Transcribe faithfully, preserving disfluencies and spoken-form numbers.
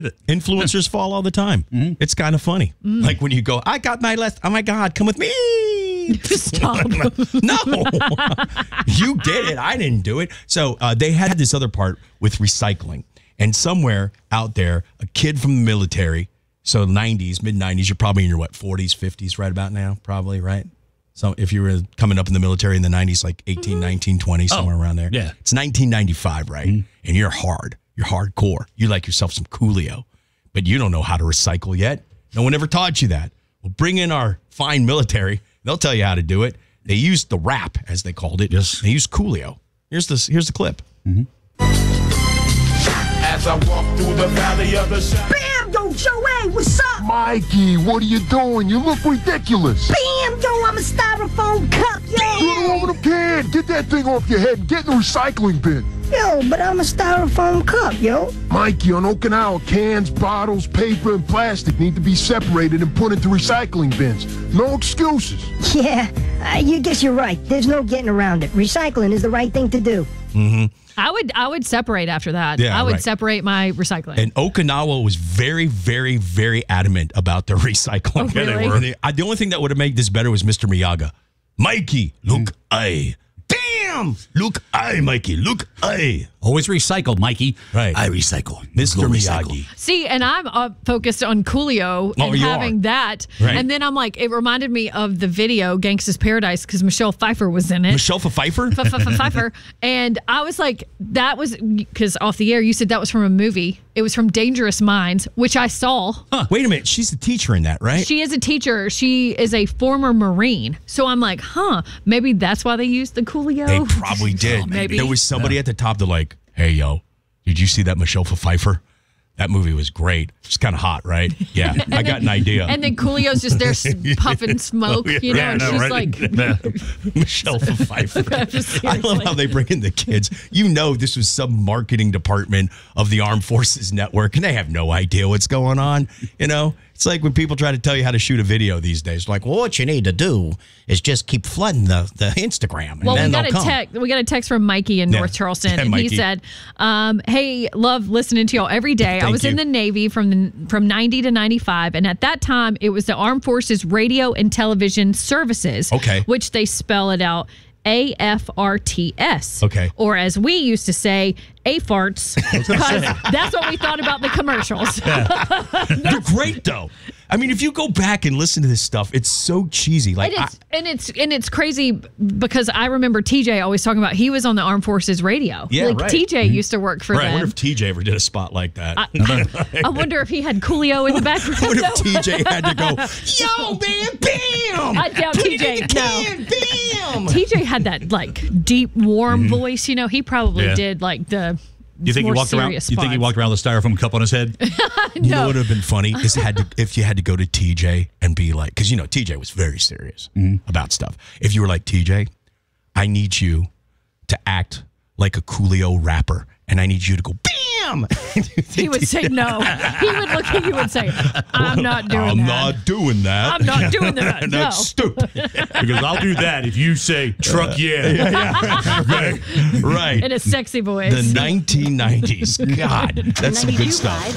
Influencers fall all the time. Mm-hmm. It's kind of funny. Mm. Like when you go, I got my last, oh my God, come with me. Stop. No, you did it. I didn't do it. So uh, they had this other part with recycling. And somewhere out there, a kid from the military, so nineties, mid nineties, you're probably in your, what, forties, fifties right about now, probably, right? So if you were coming up in the military in the nineties, like eighteen, nineteen, twenty, somewhere oh, around there. Yeah. It's nineteen ninety-five, right? Mm-hmm. And you're hard. You're hardcore. You like yourself some Coolio. But you don't know how to recycle yet. No one ever taught you that. Well, bring in our fine military. They'll tell you how to do it. They used the wrap, as they called it. Yes. They used Coolio. Here's the, here's the clip. Mm-hmm. As I walk through the valley of the shadow. Bam! Yo, Joey, what's up? Mikey, what are you doing? You look ridiculous. Bam! Yo, I'm a styrofoam cup, yo! You're the aluminum can. Get that thing off your head and get in the recycling bin. Yo, but I'm a styrofoam cup, yo. Mikey, on Okinawa, cans, bottles, paper, and plastic need to be separated and put into recycling bins. No excuses. Yeah, uh, you guess you're right. There's no getting around it. Recycling is the right thing to do. Mm-hmm. I would I would separate after that. Yeah, I would right. separate my recycling. And Okinawa was very, very, very adamant about their recycling. Oh, really? Yeah, they were. They, I, the only thing that would have made this better was Mister Miyaga. Mikey, look, mm. I. Damn! Look, I, Mikey, look, I. Always recycle, Mikey. Right. I recycle. Mister Miyagi. See, and I'm uh, focused on Coolio and oh, having are. that. Right. And then I'm like, it reminded me of the video Gangsta's Paradise because Michelle Pfeiffer was in it. Michelle Pfeiffer? Pfeiffer. And I was like, that was, because off the air, you said that was from a movie. It was from Dangerous Minds, which I saw. Huh. Wait a minute. She's a teacher in that, right? She is a teacher. She is a former Marine. So I'm like, huh, maybe that's why they used the Coolio. They probably did. Oh, maybe. There was somebody yeah. at the top that like, hey, yo, did you see that Michelle Pfeiffer? That movie was great. She's kind of hot, right? Yeah, I then, got an idea. And then Coolio's just there puffing smoke, oh, yeah. you know, yeah, and no, she's right? like... Michelle Pfeiffer. I love how they bring in the kids. You know this was some marketing department of the Armed Forces Network, and they have no idea what's going on, you know? It's like when people try to tell you how to shoot a video these days. Like, well, what you need to do is just keep flooding the, the Instagram. And well, then we got, a come. text, we got a text from Mikey in yeah. North Charleston, yeah, and Mikey. he said, um, hey, love listening to y'all every day. Thank I was you. in the Navy from the, from ninety to ninety-five, and at that time, it was the Armed Forces Radio and Television Services, okay. which they spell it out A F R T S. Okay. Or as we used to say, A-farts, because that's what we thought about the commercials. Yeah. They're great, though. I mean, if you go back and listen to this stuff, it's so cheesy. Like, and it's, I, and it's and it's crazy because I remember T J always talking about he was on the Armed Forces radio. Yeah, like right. T J Mm-hmm. used to work for right. them. I wonder if T J ever did a spot like that. I, I, I wonder if he had Coolio in the background. I wonder if T J had to go, yo, man, bam! I doubt Put T it J. in the can, bam! T J had that like deep, warm mm-hmm. voice. You know, he probably yeah. did like the. You think he walked around? Spots. You think he walked around with a styrofoam cup on his head? no. You know what would have been funny is had to, if you had to go to T J and be like, because you know T J was very serious mm-hmm. about stuff. If you were like, T J, I need you to act like a Coolio rapper, and I need you to go bam. He would say no. He would look at you and say, "I'm not doing I'm that. I'm not doing that. I'm not doing that. No. That's stupid." Because I'll do that if you say truck yeah. yeah, yeah. Right, right. In a sexy voice. The nineteen nineties. God, that's some good stuff.